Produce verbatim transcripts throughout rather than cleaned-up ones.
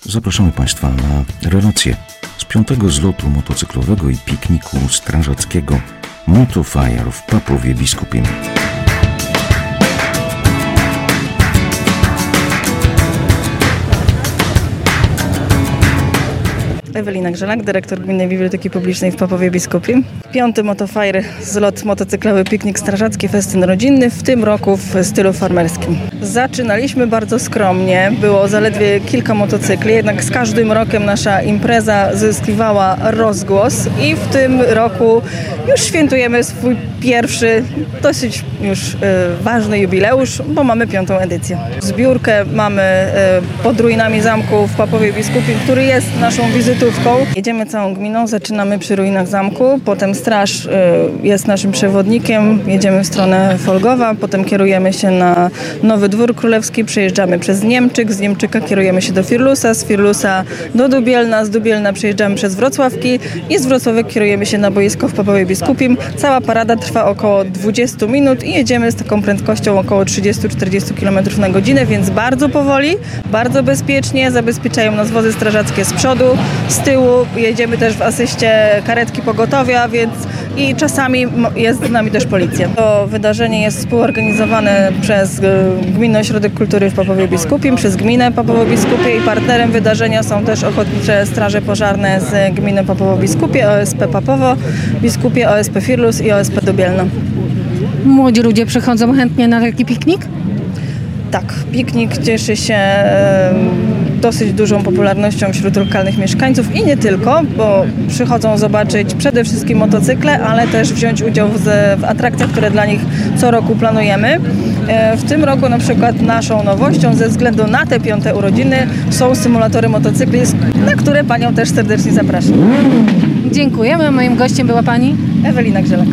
Zapraszamy Państwa na relację z piątego zlotu motocyklowego i pikniku strażackiego Motofire w Papowie Biskupim. Ewelina Grzelak, dyrektor Gminnej Biblioteki Publicznej w Papowie Biskupim. Piąty Motofire, zlot motocyklowy, piknik strażacki, festyn rodzinny, w tym roku w stylu farmerskim. Zaczynaliśmy bardzo skromnie, było zaledwie kilka motocykli, jednak z każdym rokiem nasza impreza zyskiwała rozgłos i w tym roku już świętujemy swój pierwszy, dosyć już y, ważny jubileusz, bo mamy piątą edycję. Zbiórkę mamy y, pod ruinami zamku w Papowie Biskupim, który jest naszą wizytą. Jedziemy całą gminą, zaczynamy przy ruinach zamku, potem straż y, jest naszym przewodnikiem, jedziemy w stronę Folgowa, potem kierujemy się na Nowy Dwór Królewski, przejeżdżamy przez Niemczyk, z Niemczyka kierujemy się do Firlusa, z Firlusa do Dubielna, z Dubielna przejeżdżamy przez Wrocławki i z Wrocławia kierujemy się na boisko w Papowie Biskupim. Cała parada trwa około dwadzieścia minut i jedziemy z taką prędkością około trzydzieści do czterdziestu kilometrów na godzinę, więc bardzo powoli, bardzo bezpiecznie, zabezpieczają nas wozy strażackie z przodu. Z tyłu jedziemy też w asyście karetki pogotowia, więc i czasami jest z nami też policja. To wydarzenie jest współorganizowane przez Gminny Ośrodek Kultury w Papowie Biskupim, przez Gminę Papowo Biskupie i partnerem wydarzenia są też Ochotnicze Straże Pożarne z Gminy Papowo Biskupie, O S P Papowo Biskupie, O S P Firlus i O S P Dubielno. Młodzi ludzie przychodzą chętnie na taki piknik? Tak, piknik cieszy się e, dosyć dużą popularnością wśród lokalnych mieszkańców i nie tylko, bo przychodzą zobaczyć przede wszystkim motocykle, ale też wziąć udział w, w atrakcjach, które dla nich co roku planujemy. E, w tym roku na przykład naszą nowością ze względu na te piąte urodziny są symulatory motocykli, na które Panią też serdecznie zapraszam. Dziękujemy. Moim gościem była Pani? Ewelina Grzelak.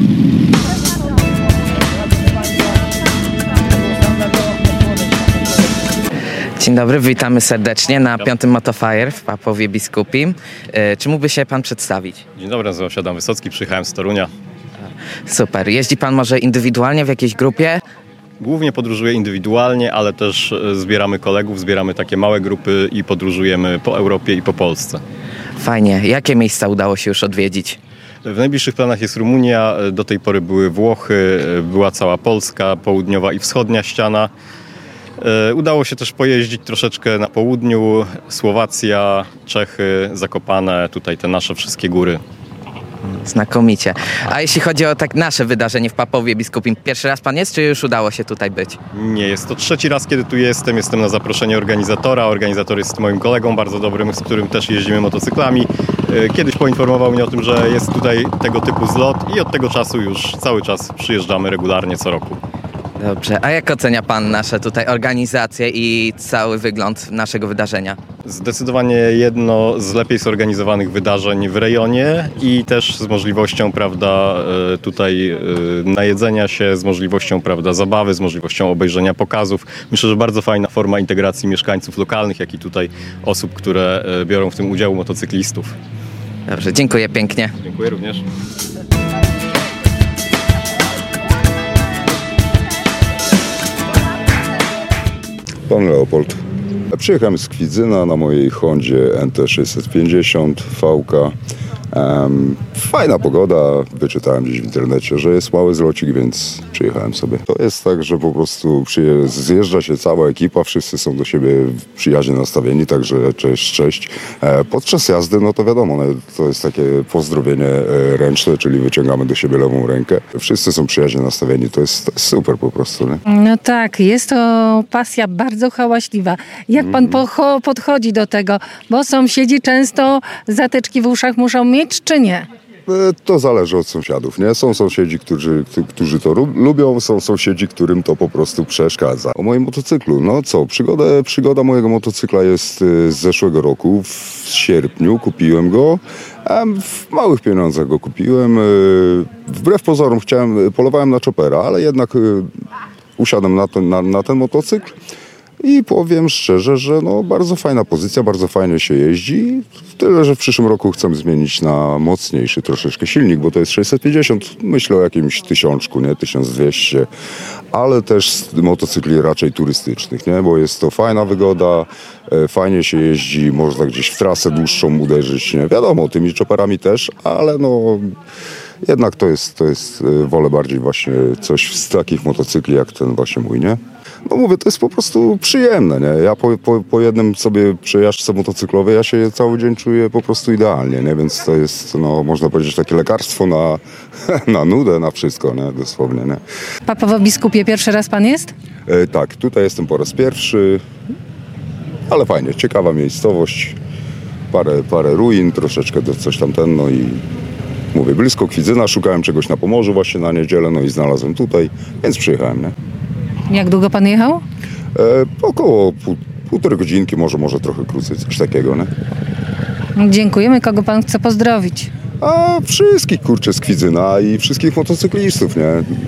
Dzień dobry, witamy serdecznie na piątym Motofire w Papowie Biskupim. Czy mógłby się Pan przedstawić? Dzień dobry, nazywam się Adam Wysocki, przyjechałem z Torunia. Super. Jeździ Pan może indywidualnie w jakiejś grupie? Głównie podróżuję indywidualnie, ale też zbieramy kolegów, zbieramy takie małe grupy i podróżujemy po Europie i po Polsce. Fajnie. Jakie miejsca udało się już odwiedzić? W najbliższych planach jest Rumunia, do tej pory były Włochy, była cała Polska, południowa i wschodnia ściana. Udało się też pojeździć troszeczkę na południu, Słowacja, Czechy, Zakopane, tutaj te nasze wszystkie góry. Znakomicie. A jeśli chodzi o tak nasze wydarzenie w Papowie Biskupim, pierwszy raz Pan jest, czy już udało się tutaj być? Nie, jest to trzeci raz, kiedy tu jestem. Jestem na zaproszenie organizatora. Organizator jest moim kolegą bardzo dobrym, z którym też jeździmy motocyklami. Kiedyś poinformował mnie o tym, że jest tutaj tego typu zlot i od tego czasu już cały czas przyjeżdżamy regularnie co roku. Dobrze. A jak ocenia Pan nasze tutaj organizację i cały wygląd naszego wydarzenia? Zdecydowanie jedno z lepiej zorganizowanych wydarzeń w rejonie i też z możliwością, prawda, tutaj najedzenia się, z możliwością, prawda, zabawy, z możliwością obejrzenia pokazów. Myślę, że bardzo fajna forma integracji mieszkańców lokalnych, jak i tutaj osób, które biorą w tym udział, motocyklistów. Dobrze, dziękuję pięknie. Dziękuję również. Pan Leopold. Przyjechałem z Kwidzyna na mojej Hondzie N T sześćset pięćdziesiąt V K. Um, fajna pogoda, wyczytałem gdzieś w internecie, że jest mały zlocik, więc przyjechałem sobie. To jest tak, że po prostu przyje- zjeżdża się cała ekipa, wszyscy są do siebie przyjaźnie nastawieni, także cześć, cześć. E, podczas jazdy, no to wiadomo, no, to jest takie pozdrowienie e, ręczne, czyli wyciągamy do siebie lewą rękę. Wszyscy są przyjaźnie nastawieni, to jest, to jest super po prostu. Nie? No tak, jest to pasja bardzo hałaśliwa. Jak Pan pocho- podchodzi do tego? Bo sąsiedzi często zatyczki w uszach muszą mieć, czy nie? To zależy od sąsiadów, nie? Są sąsiedzi, którzy, którzy to lubią, są sąsiedzi, którym to po prostu przeszkadza. O moim motocyklu, no co, przygoda, przygoda mojego motocykla jest z zeszłego roku, w sierpniu kupiłem go, w małych pieniądzach go kupiłem. Wbrew pozorom chciałem, polowałem na choppera, ale jednak usiadłem na ten, na, na ten motocykl I powiem szczerze, że no bardzo fajna pozycja, bardzo fajnie się jeździ. Tyle, że w przyszłym roku chcę zmienić na mocniejszy troszeczkę silnik, bo to jest sześćset pięćdziesiąt. Myślę o jakimś tysiączku, nie? tysiąc dwieście. Ale też z motocykli raczej turystycznych, nie? Bo jest to fajna wygoda, e, fajnie się jeździ, można gdzieś w trasę dłuższą uderzyć, nie? Wiadomo, tymi chopperami też, ale no... Jednak to jest, to jest, e, wolę bardziej właśnie coś z takich motocykli jak ten właśnie mój, nie? No mówię, to jest po prostu przyjemne, nie? Ja po, po, po jednym sobie przejażdżce motocyklowej, ja się cały dzień czuję po prostu idealnie, nie? Więc to jest, no można powiedzieć, takie lekarstwo na, na nudę, na wszystko, nie? Dosłownie, nie? W Papowo-Biskupie pierwszy raz pan jest? E, tak, tutaj jestem po raz pierwszy, ale fajnie, ciekawa miejscowość, parę, parę ruin, troszeczkę do coś tamten, no i mówię, blisko Kwidzyna, szukałem czegoś na Pomorzu właśnie na niedzielę, no i znalazłem tutaj, więc przyjechałem, nie? Jak długo pan jechał? E, około pół, półtorej godzinki, może, może trochę krócej, coś takiego, nie? Dziękujemy. Kogo pan chce pozdrowić? A wszystkich, kurczę, z Kwidzyna i wszystkich motocyklistów, nie?